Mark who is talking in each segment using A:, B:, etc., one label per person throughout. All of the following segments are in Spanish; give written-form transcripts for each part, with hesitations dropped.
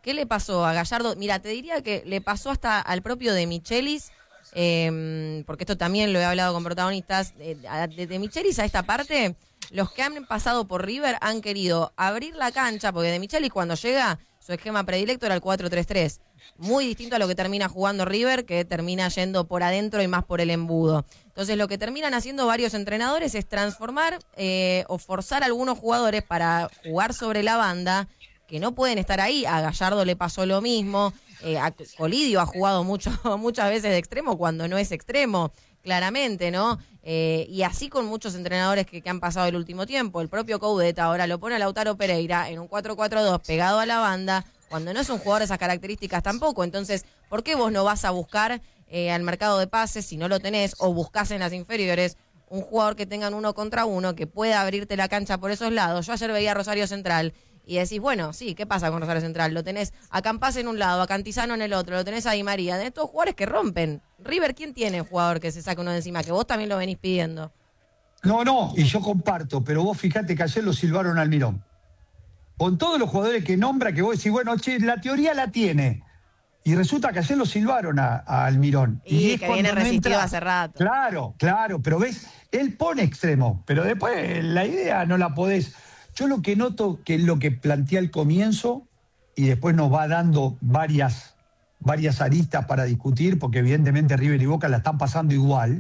A: ¿Qué le pasó a Gallardo? Mira, te diría que le pasó hasta al propio De Michelis, porque esto también lo he hablado con protagonistas, de Michelis a esta parte, los que han pasado por River han querido abrir la cancha, porque De Michelis cuando llega, su esquema predilecto era el 4-3-3, muy distinto a lo que termina jugando River, que termina yendo por adentro y más por el embudo. Entonces lo que terminan haciendo varios entrenadores es transformar o forzar a algunos jugadores para jugar sobre la banda, que no pueden estar ahí. A Gallardo le pasó lo mismo, a Colidio ha jugado muchas veces de extremo cuando no es extremo, claramente, ¿no? Y así con muchos entrenadores que han pasado el último tiempo. El propio Coudet ahora lo pone a Lautaro Pereira en un 4-4-2 pegado a la banda, cuando no es un jugador de esas características tampoco. Entonces, ¿por qué vos no vas a buscar al mercado de pases si no lo tenés, o buscás en las inferiores un jugador que tengan 1 contra 1, que pueda abrirte la cancha por esos lados? Yo ayer veía a Rosario Central y decís, bueno, sí, ¿qué pasa con Rosario Central? Lo tenés a Campaz en un lado, a Cantizano en el otro, lo tenés a Di María. De estos jugadores que rompen. River, ¿quién tiene jugador que se saque uno de encima? Que vos también lo venís pidiendo.
B: No, y yo comparto, pero vos fijate que ayer lo silbaron al Mirón. Con todos los jugadores que nombra, que vos decís, bueno, che, la teoría la tiene. Y resulta que ayer lo silbaron a Almirón.
A: Y que viene resistido hace rato.
B: Claro, pero ves, él pone extremo, pero después la idea no la podés. Yo lo que noto que es lo que plantea al comienzo y después nos va dando varias aristas para discutir, porque evidentemente River y Boca la están pasando igual,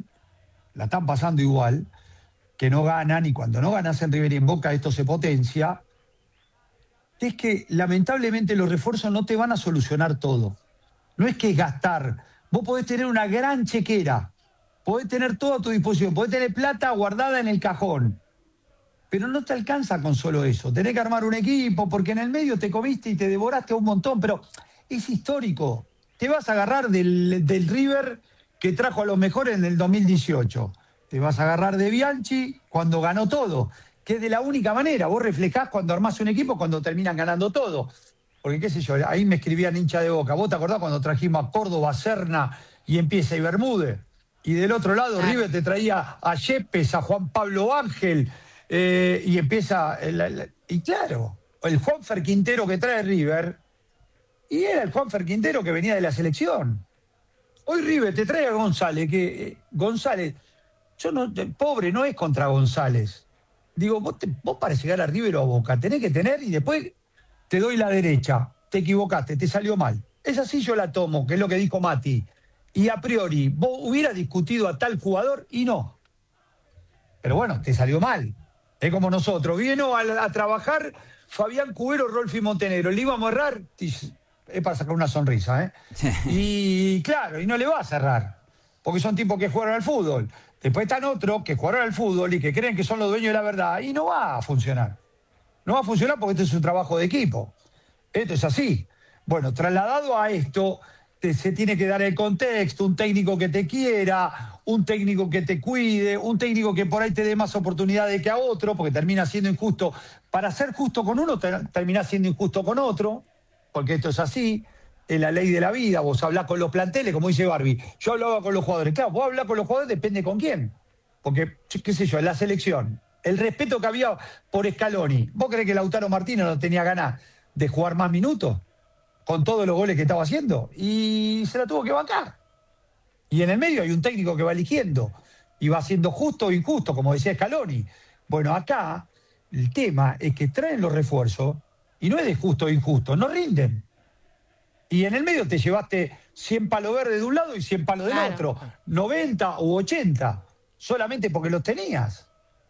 B: que no ganan, y cuando no ganas en River y en Boca esto se potencia, es que lamentablemente los refuerzos no te van a solucionar todo. No es que gastar. Vos podés tener una gran chequera, podés tener todo a tu disposición, podés tener plata guardada en el cajón, pero no te alcanza con solo eso. Tenés que armar un equipo, porque en el medio te comiste y te devoraste un montón, pero es histórico. Te vas a agarrar del River que trajo a los mejores en el 2018. Te vas a agarrar de Bianchi cuando ganó todo, que es de la única manera. Vos reflejás cuando armás un equipo, cuando terminan ganando todo. Porque qué sé yo, ahí me escribían hincha de Boca. ¿Vos te acordás cuando trajimos a Córdoba, a Serna y empieza y Bermúdez? Y del otro lado River te traía a Yepes, a Juan Pablo Ángel, y empieza... y claro, el Juanfer Quintero que trae River, y era el Juanfer Quintero que venía de la selección. Hoy River te trae a González, que González, pobre, no es contra González. Digo, vos para llegar a River o a Boca tenés que tener, y después te doy la derecha, te equivocaste, te salió mal. Esa sí yo la tomo, que es lo que dijo Mati. Y a priori, vos hubieras discutido a tal jugador y no. Pero bueno, te salió mal. Es como nosotros. Vino a trabajar Fabián Cubero, Rolfi Montenegro. Le íbamos a errar, es para sacar una sonrisa, ¿eh? Y claro, y no le va a cerrar, porque son tipos que jugaron al fútbol. Después están otros que jugaron al fútbol y que creen que son los dueños de la verdad, y no va a funcionar. No va a funcionar porque este es un trabajo de equipo. Esto es así. Bueno, trasladado a esto, se tiene que dar el contexto, un técnico que te quiera, un técnico que te cuide, un técnico que por ahí te dé más oportunidades que a otro, porque termina siendo injusto. Para ser justo con uno, termina siendo injusto con otro, porque esto es así, es la ley de la vida. Vos hablás con los planteles, como dice Barbie. Yo hablaba con los jugadores. Claro, vos hablás con los jugadores, depende con quién. Porque, qué sé yo, en la selección, el respeto que había por Scaloni. ¿Vos creés que Lautaro Martínez no tenía ganas de jugar más minutos con todos los goles que estaba haciendo? Y se la tuvo que bancar. Y en el medio hay un técnico que va eligiendo y va haciendo justo o injusto, como decía Scaloni. Bueno, acá el tema es que traen los refuerzos y no es de justo o injusto, no rinden. Y en el medio te llevaste 100 palos verdes de un lado y 100 palos del otro, 90 u 80, solamente porque los tenías.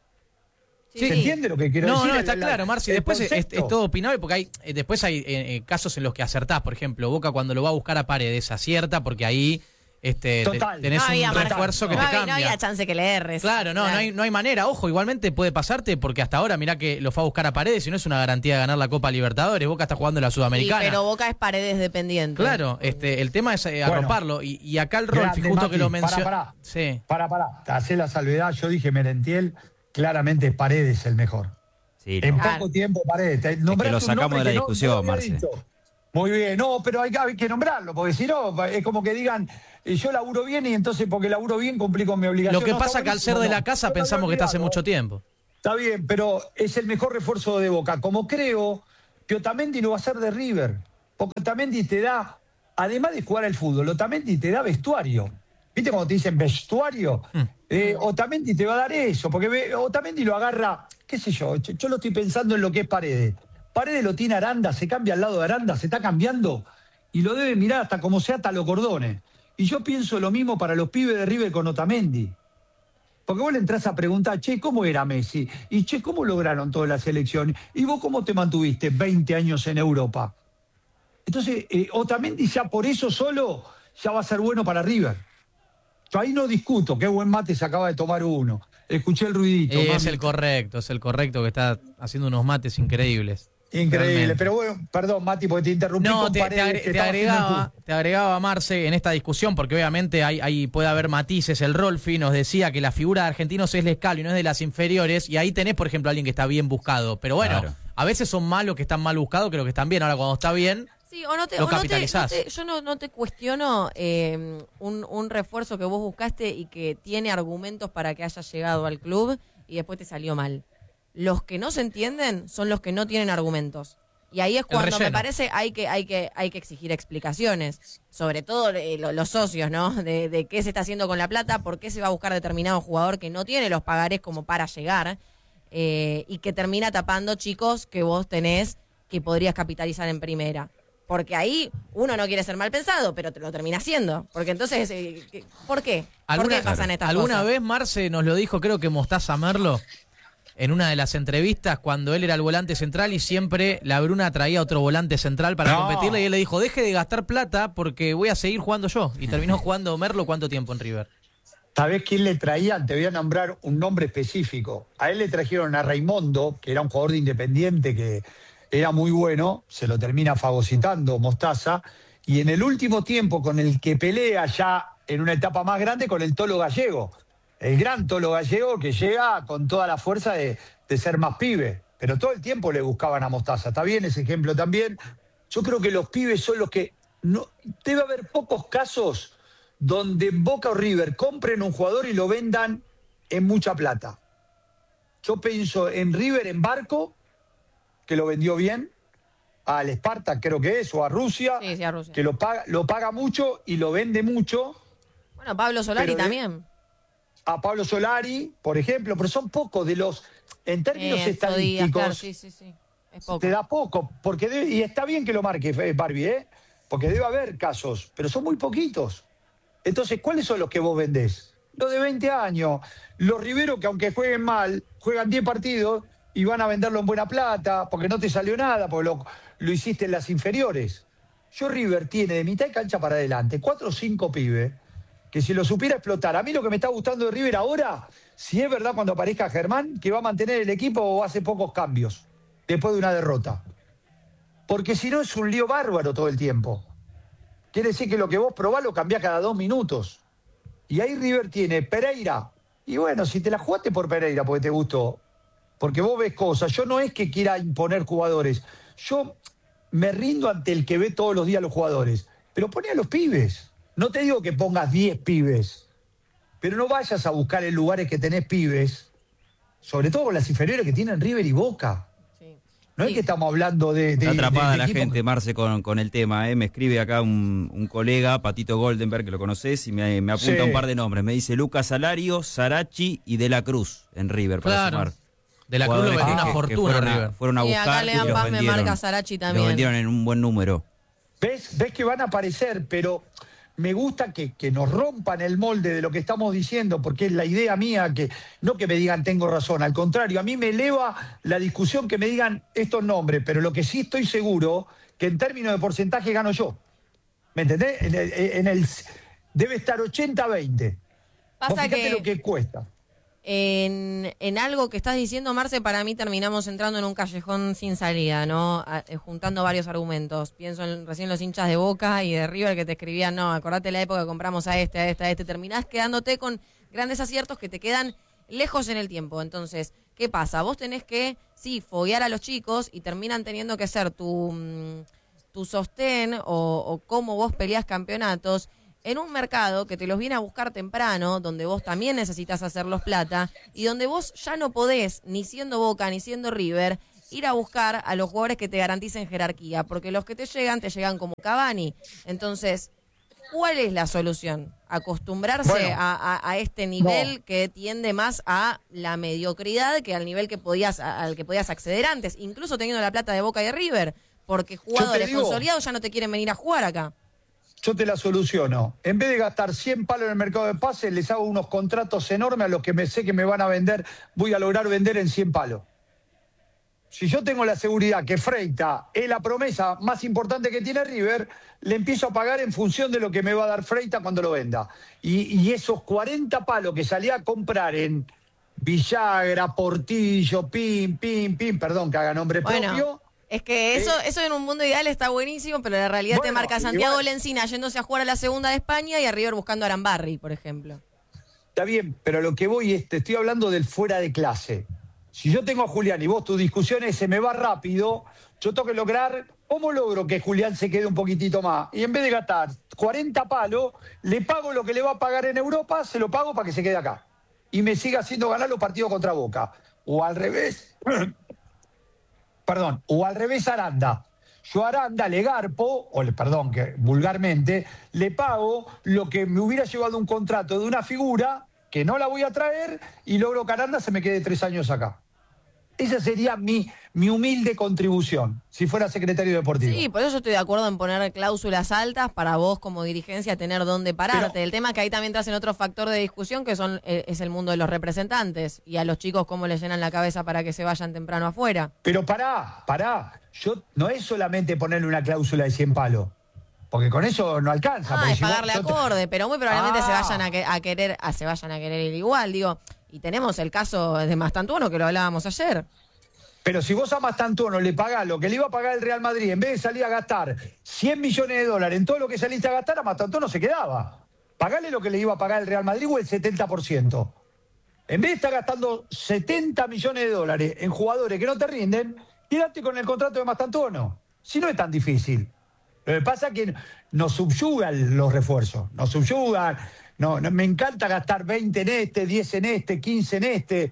A: Sí.
B: ¿Se entiende lo que quiero decir?
C: No, está claro, Marci. Después es todo opinable, porque después hay casos en los que acertás. Por ejemplo, Boca cuando lo va a buscar a Paredes acierta, porque ahí tenés un refuerzo que te cambia.
A: No había chance que le erres.
C: Claro, no hay manera. Ojo, igualmente puede pasarte, porque hasta ahora mirá que lo fue a buscar a Paredes y no es una garantía de ganar la Copa Libertadores. Boca está jugando en la Sudamericana.
A: Sí, pero Boca es Paredes dependiente.
C: Claro, el tema es arroparlo. Y acá el Rolfi, justo Mati, que lo menciona.
B: Para. Hacé la salvedad. Yo dije Merentiel, claramente Paredes el mejor.
D: Sí,
B: en poco tiempo Paredes.
D: Es que lo sacamos de la discusión, Marce.
B: Muy bien, pero hay que nombrarlo, porque si no, es como que digan, yo laburo bien y entonces porque laburo bien cumplí con mi obligación.
C: Lo que pasa es que al ser de la casa pensamos que está hace mucho tiempo.
B: Está bien, pero es el mejor refuerzo de Boca. Como creo que Otamendi no va a ser de River. Porque Otamendi te da, además de jugar al fútbol, Otamendi te da vestuario. ¿Viste cuando te dicen vestuario? Otamendi te va a dar eso, porque Otamendi lo agarra, qué sé yo lo estoy pensando en lo que es Paredes. Paredes lo tiene Aranda, se cambia al lado de Aranda, se está cambiando y lo debe mirar hasta como se ata los cordones. Y yo pienso lo mismo para los pibes de River con Otamendi. Porque vos le entrás a preguntar, che, ¿cómo era Messi? Y che, ¿cómo lograron toda la selección? ¿Y vos cómo te mantuviste 20 años en Europa? Entonces, Otamendi ya por eso solo ya va a ser bueno para River. Yo ahí no discuto, qué buen mate se acaba de tomar uno. Escuché el ruidito.
C: Es el correcto que está haciendo unos mates increíbles.
B: Increíble,
C: realmente.
B: Pero bueno, perdón Mati, porque te interrumpí.
C: No, te agregaba Marce en esta discusión, porque obviamente ahí puede haber matices. El Rolfi nos decía que la figura de Argentinos es Lescalo y no es de las inferiores, y ahí tenés, por ejemplo, a alguien que está bien buscado. Pero bueno, claro, a veces son malos que están mal buscados que los que están bien. Ahora cuando está bien,
A: sí, o no te,
C: lo capitalizás.
A: Yo no te cuestiono un refuerzo que vos buscaste y que tiene argumentos para que haya llegado al club y después te salió mal. Los que no se entienden son los que no tienen argumentos. Y ahí es cuando me parece hay que exigir explicaciones. Sobre todo los socios, ¿no? De qué se está haciendo con la plata, por qué se va a buscar determinado jugador que no tiene los pagarés como para llegar y que termina tapando chicos que vos tenés que podrías capitalizar en primera. Porque ahí uno no quiere ser mal pensado, pero te lo termina haciendo. Porque entonces, ¿por qué? ¿Por qué pasan estas cosas?
C: ¿Alguna vez Marce nos lo dijo, creo que Mostaza Merlo, en una de las entrevistas, cuando él era el volante central y siempre la Bruna traía otro volante central para competirle, y él le dijo, deje de gastar plata porque voy a seguir jugando yo? Y terminó jugando Merlo ¿cuánto tiempo en River?
B: ¿Sabés quién le traían? Te voy a nombrar un nombre específico. A él le trajeron a Raimundo, que era un jugador de Independiente que era muy bueno, se lo termina fagocitando Mostaza, y en el último tiempo con el que pelea ya en una etapa más grande con el Tolo Gallego. El gran Tolo Gallego que llega con toda la fuerza de ser más pibe. Pero todo el tiempo le buscaban a Mostaza. Está bien ese ejemplo también. Yo creo que los pibes son los que... no debe haber pocos casos donde Boca o River compren un jugador y lo vendan en mucha plata. Yo pienso en River, en Barco, que lo vendió bien, al Spartak creo que es, o a Rusia,
A: sí, a Rusia,
B: que lo paga mucho y lo vende mucho.
A: Bueno, Pablo Solari también.
B: A Pablo Solari, por ejemplo, pero son pocos de los, en términos estadísticos,
A: claro, sí. Es poco.
B: Te da poco, porque y está bien que lo marque Barbie, porque debe haber casos, pero son muy poquitos. Entonces, ¿cuáles son los que vos vendés? Los de 20 años, los Riveros que aunque jueguen mal, juegan 10 partidos y van a venderlo en buena plata, porque no te salió nada, porque lo hiciste en las inferiores. River tiene de mitad de cancha para adelante 4 o 5 pibes que si lo supiera explotar. A mí lo que me está gustando de River ahora, si es verdad cuando aparezca Germán, que va a mantener el equipo o hace pocos cambios después de una derrota. Porque si no es un lío bárbaro todo el tiempo. Quiere decir que lo que vos probás lo cambiás cada 2 minutos. Y ahí River tiene Pereira. Y bueno, si te la jugaste por Pereira porque te gustó, porque vos ves cosas. Yo no es que quiera imponer jugadores. Yo me rindo ante el que ve todos los días los jugadores. Pero poné a los pibes. No te digo que pongas 10 pibes, pero no vayas a buscar en lugares que tenés pibes, sobre todo con las inferiores que tienen River y Boca. Sí. No es que estamos hablando de
D: está atrapada la gente, Marce, con el tema. Me escribe acá un colega, Patito Goldenberg, que lo conocés, y me apunta un par de nombres. Me dice Lucas Alario, Sarachi y De la Cruz en River, para sumar.
C: De la Cruz lo vendió una fortuna River.
D: Fueron a buscar
A: acá Lean Paz me marca Sarachi también.
D: Lo vendieron en un buen número.
B: ¿Ves que van a aparecer? Pero me gusta que nos rompan el molde de lo que estamos diciendo, porque es la idea mía, que no que me digan tengo razón, al contrario, a mí me eleva la discusión que me digan estos nombres, pero lo que sí estoy seguro, que en términos de porcentaje gano yo. ¿Me entendés? Debe estar 80-20.
A: Pasa que
B: lo que cuesta.
A: En algo que estás diciendo, Marce, para mí terminamos entrando en un callejón sin salida, ¿no? Juntando varios argumentos. Pienso recién los hinchas de Boca y de River que te escribían, no, acordate la época que compramos a este. Terminás quedándote con grandes aciertos que te quedan lejos en el tiempo. Entonces, ¿qué pasa? Vos tenés que, sí, foguear a los chicos y terminan teniendo que ser tu sostén o cómo vos peleás campeonatos en un mercado que te los viene a buscar temprano, donde vos también necesitas hacerlos plata y donde vos ya no podés, ni siendo Boca ni siendo River, ir a buscar a los jugadores que te garanticen jerarquía, porque los que te llegan como Cavani. Entonces, ¿cuál es la solución? Acostumbrarse a este nivel que tiende más a la mediocridad que al nivel al que podías acceder antes, incluso teniendo la plata de Boca y de River, porque jugadores consolidados ya no te quieren venir a jugar acá.
B: Yo te la soluciono. En vez de gastar 100 palos en el mercado de pases, les hago unos contratos enormes a los que sé que me van a vender, voy a lograr vender en 100 palos. Si yo tengo la seguridad que Freitas es la promesa más importante que tiene River, le empiezo a pagar en función de lo que me va a dar Freitas cuando lo venda. Y esos 40 palos que salí a comprar en Villagra, Portillo, perdón que haga nombre propio.
A: Es que eso en un mundo ideal está buenísimo, pero la realidad te marca Santiago Lencina yéndose a jugar a la segunda de España y a River buscando a Arambarri, por ejemplo.
B: Está bien, pero lo que voy te estoy hablando del fuera de clase. Si yo tengo a Julián y vos tu discusión se me va rápido, yo tengo que lograr, ¿cómo logro que Julián se quede un poquitito más? Y en vez de gastar 40 palos, le pago lo que le va a pagar en Europa, se lo pago para que se quede acá. Y me siga haciendo ganar los partidos contra Boca. O al revés... o al revés Aranda. Yo a Aranda le garpo, que vulgarmente, le pago lo que me hubiera llevado un contrato de una figura que no la voy a traer y logro que Aranda se me quede 3 años acá. Esa sería mi humilde contribución, si fuera secretario deportivo.
A: Sí, por eso yo estoy de acuerdo en poner cláusulas altas para vos como dirigencia tener dónde pararte. El tema es que ahí también te hacen otro factor de discusión que es el mundo de los representantes y a los chicos cómo les llenan la cabeza para que se vayan temprano afuera.
B: Pero pará. Yo no es solamente ponerle una cláusula de 100 palos. Porque con eso no alcanza.
A: Es pagarle acorde, pero muy probablemente se vayan a querer ir igual, digo. Y tenemos el caso de Mastantuono, que lo hablábamos ayer.
B: Pero si vos a Mastantuono le pagás lo que le iba a pagar el Real Madrid, en vez de salir a gastar 100 millones de dólares en todo lo que saliste a gastar, a Mastantuono se quedaba. Pagale lo que le iba a pagar el Real Madrid o el 70%. En vez de estar gastando 70 millones de dólares en jugadores que no te rinden, quédate con el contrato de Mastantuono. Si no es tan difícil. Lo que pasa es que nos subyugan los refuerzos, nos subyugan. No, me encanta gastar 20 en 10 en 15 en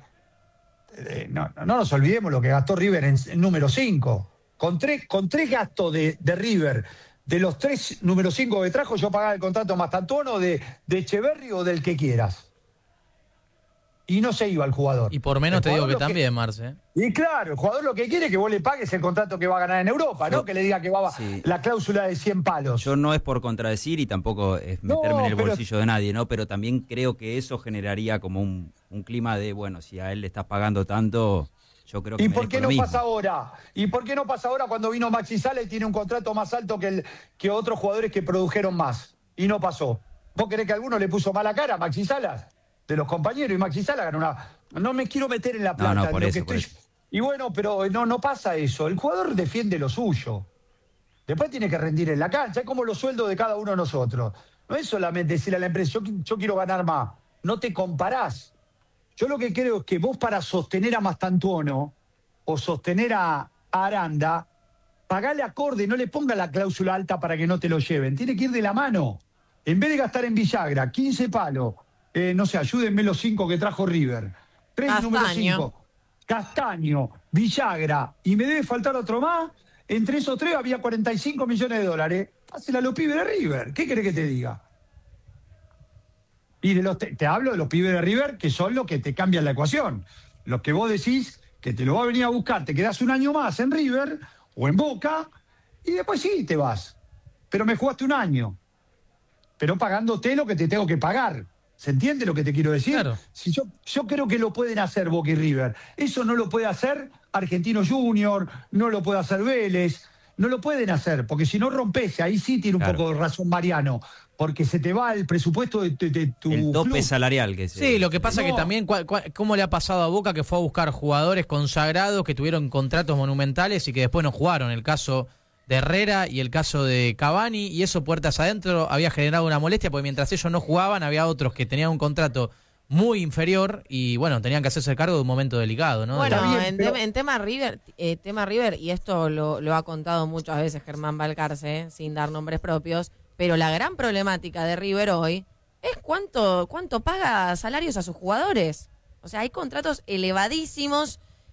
B: no nos olvidemos lo que gastó River en número 5. Con tres gastos de River, de los 3 número 5 que trajo, yo pagaba el contrato Mastantuono de Echeverri o del que quieras. Y no se iba el jugador.
C: Y por menos te digo que también, Marce.
B: Y claro, el jugador lo que quiere es que vos le pagues el contrato que va a ganar en Europa, no que le diga que va la cláusula de 100 palos.
D: Yo no es por contradecir y tampoco es meterme en el bolsillo de nadie, ¿no? Pero también creo que eso generaría como un clima de, bueno, si a él le estás pagando tanto, yo creo que
B: ¿Y por qué no
D: mismo.
B: pasa ahora? ¿Y por qué no pasa ahora cuando vino Maxi Sala y tiene un contrato más alto que otros jugadores que produjeron más? Y no pasó. ¿Vos querés que alguno le puso mala cara a Maxi Salas? De los compañeros, y Maxi Sala ganó una... No me quiero meter en la plata.
D: No, por eso.
B: Y bueno, pero no pasa eso. El jugador defiende lo suyo. Después tiene que rendir en la cancha. Es como los sueldos de cada uno de nosotros. No es solamente decirle a la empresa, yo quiero ganar más. No te comparás. Yo lo que creo es que vos para sostener a Mastantuono o sostener a Aranda, pagale acorde, no le ponga la cláusula alta para que no te lo lleven. Tiene que ir de la mano. En vez de gastar en Villagra 15 palos, no sé, ayúdenme los 5 que trajo River. 3 número 5. Castaño, Villagra, y me debe faltar otro más. Entre esos 3 había 45 millones de dólares. Hacen a los pibes de River. ¿Qué querés que te diga? Y te hablo de los pibes de River, que son los que te cambian la ecuación. Los que vos decís que te lo va a venir a buscar, te quedás un año más en River o en Boca, y después sí te vas. Pero me jugaste un año. Pero pagándote lo que te tengo que pagar. ¿Se entiende lo que te quiero decir?
C: Claro.
B: Si yo creo que lo pueden hacer Boca y River. Eso no lo puede hacer Argentino Junior, no lo puede hacer Vélez, no lo pueden hacer, porque si no rompes, ahí sí tiene un poco de razón Mariano, porque se te va el presupuesto de tu
D: el tope
B: club.
D: salarial que
C: Sí, lo que pasa que también, ¿cómo le ha pasado a Boca que fue a buscar jugadores consagrados que tuvieron contratos monumentales y que después no jugaron? El caso de Herrera y el caso de Cavani, y eso puertas adentro había generado una molestia, porque mientras ellos no jugaban había otros que tenían un contrato muy inferior y bueno, tenían que hacerse cargo de un momento delicado, ¿no?
A: Bueno, en tema River, y esto lo ha contado muchas veces Germán Balcarce, sin dar nombres propios, pero la gran problemática de River hoy es cuánto paga salarios a sus jugadores. O sea, hay contratos elevadísimos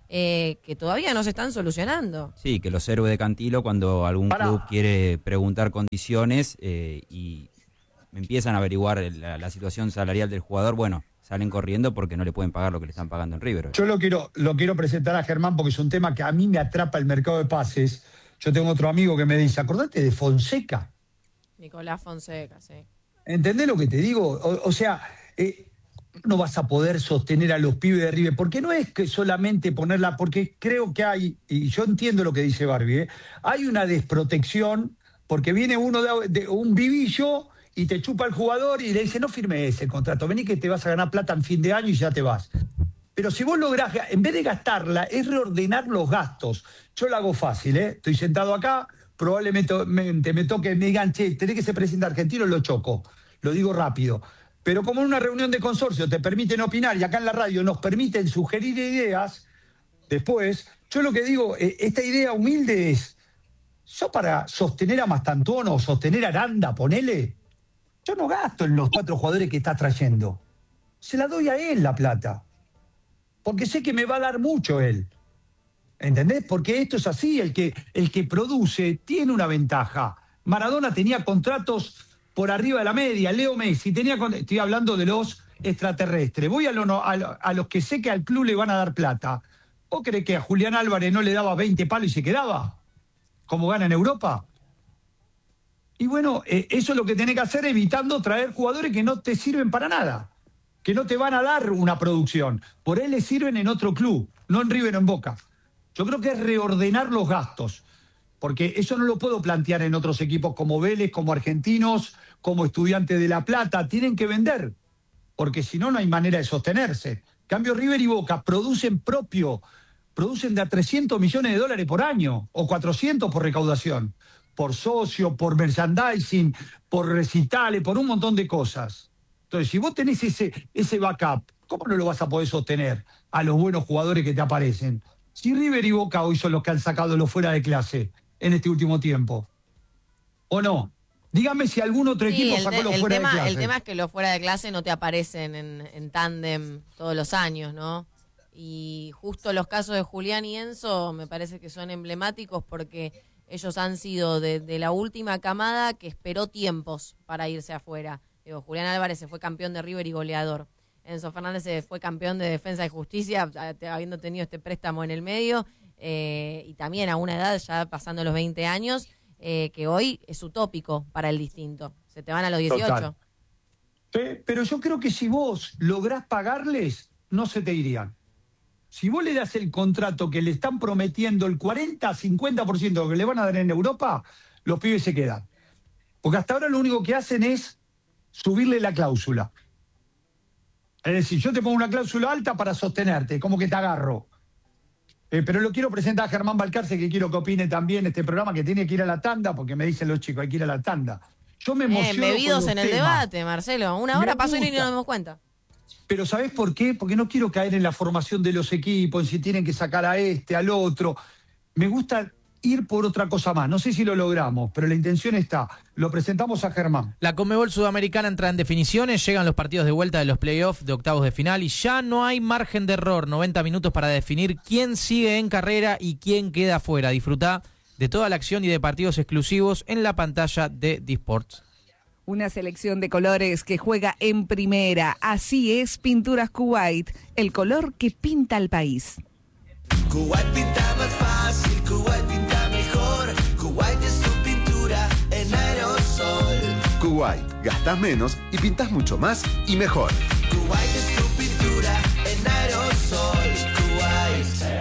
A: que todavía no se están solucionando.
D: Sí, que los héroes de Cantilo, cuando algún club quiere preguntar condiciones y empiezan a averiguar la situación salarial del jugador, bueno, salen corriendo porque no le pueden pagar lo que le están pagando en River.
B: Yo lo quiero presentar a Germán porque es un tema que a mí me atrapa el mercado de pases. Yo tengo otro amigo que me dice, acordate de Fonseca.
A: Nicolás Fonseca, sí.
B: ¿Entendés lo que te digo? O sea, no vas a poder sostener a los pibes de River, porque no es que solamente ponerla, porque creo que hay, y yo entiendo lo que dice Barbie, hay una desprotección, porque viene uno de un vivillo y te chupa el jugador y le dice, no firme ese contrato, vení que te vas a ganar plata en fin de año y ya te vas. Pero si vos lográs, en vez de gastarla, es reordenar los gastos. Yo lo hago fácil, estoy sentado acá, probablemente me toque, me digan, che, tenés que ser presidente argentino, lo choco. Lo digo rápido. Pero como en una reunión de consorcio te permiten opinar y acá en la radio nos permiten sugerir ideas, después, yo lo que digo, esta idea humilde es, yo para sostener a Mastantuono o sostener a Aranda, ponele, yo no gasto en los 4 jugadores que está trayendo. Se la doy a él la plata. Porque sé que me va a dar mucho él. ¿Entendés? Porque esto es así, el que produce tiene una ventaja. Maradona tenía contratos por arriba de la media, Leo Messi estoy hablando de los extraterrestres. Voy a los que sé que al club le van a dar plata. ¿Vos crees que a Julián Álvarez no le daba 20 palos y se quedaba? ¿Como gana en Europa? Y bueno, eso es lo que tenés que hacer evitando traer jugadores que no te sirven para nada, que no te van a dar una producción. Por él le sirven en otro club, no en River o en Boca. Yo creo que es reordenar los gastos, porque eso no lo puedo plantear en otros equipos como Vélez, como Argentinos, como Estudiantes de La Plata. Tienen que vender, porque si no, no hay manera de sostenerse. En cambio, River y Boca producen de a $300 millones por año, o 400 por recaudación, por socio, por merchandising, por recitales, por un montón de cosas. Entonces, si vos tenés ese backup, ¿cómo no lo vas a poder sostener a los buenos jugadores que te aparecen? Si River y Boca hoy son los que han sacado los fuera de clase en este último tiempo, ¿o no? Dígame si algún otro equipo sacó los fuera de clase.
A: El tema es que los fuera de clase no te aparecen en tándem todos los años, ¿no? Y justo los casos de Julián y Enzo me parece que son emblemáticos porque ellos han sido de la última camada que esperó tiempos para irse afuera. Digo, Julián Álvarez se fue campeón de River y goleador. Enzo Fernández se fue campeón de Defensa y Justicia, habiendo tenido este préstamo en el medio, y también a una edad ya pasando los 20 años, que hoy es utópico para el distinto. Se te van a los 18.
B: Total. Pero yo creo que si vos lográs pagarles, no se te irían. Si vos le das el contrato que le están prometiendo el 40-50% que le van a dar en Europa, los pibes se quedan. Porque hasta ahora lo único que hacen es subirle la cláusula. Es decir, yo te pongo una cláusula alta para sostenerte, como que te agarro. Pero lo quiero presentar a Germán Balcarce, que quiero que opine también este programa, que tiene que ir a la tanda, porque me dicen los chicos, hay que ir a la tanda. Yo me emociono
A: bebidos
B: con
A: en
B: los
A: el
B: temas.
A: debate, Marcelo. Una hora pasó y no nos dimos cuenta.
B: Pero ¿sabés por qué? Porque no quiero caer en la formación de los equipos, en si tienen que sacar a este, al otro. Me gusta ir por otra cosa más. No sé si lo logramos, pero la intención está. Lo presentamos a Germán.
C: La Conmebol Sudamericana entra en definiciones, llegan los partidos de vuelta de los playoffs de octavos de final y ya no hay margen de error. 90 minutos para definir quién sigue en carrera y quién queda fuera. Disfrutá de toda la acción y de partidos exclusivos en la pantalla de Disports.
E: Una selección de colores que juega en primera. Así es Pinturas Kuwait, el color que pinta al país.
F: Kuwait pinta más fácil, Kuwait pinta mejor. Kuwait es tu pintura en aerosol.
G: Kuwait, gastás menos y pintas mucho más y mejor.
F: Kuwait es tu pintura en aerosol. Kuwait.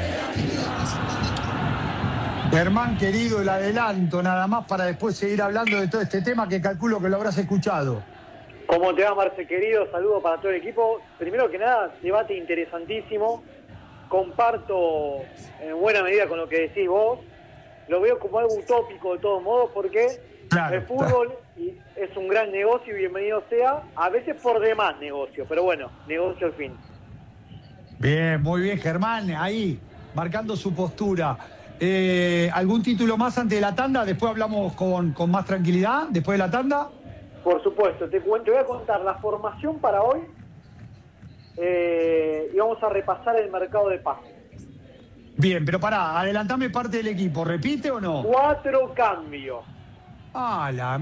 B: Germán, querido, el adelanto, nada más para después seguir hablando de todo este tema que calculo que lo habrás escuchado.
H: ¿Cómo te va, Marce, querido? Saludos para todo el equipo. Primero que nada, debate interesantísimo. Comparto en buena medida con lo que decís vos. Lo veo como algo utópico de todos modos porque el fútbol es un gran negocio y bienvenido sea. A veces por demás negocio, pero bueno, negocio al fin.
B: Bien, muy bien, Germán, ahí, marcando su postura. ¿Algún título más antes de la tanda? Después hablamos con más tranquilidad, después de la tanda.
H: Por supuesto, te voy a contar la formación para hoy y vamos a repasar el mercado de pases.
B: Bien, pero pará, adelantame parte del equipo. ¿Repite o no?
H: 4 cambios.
B: Ah, la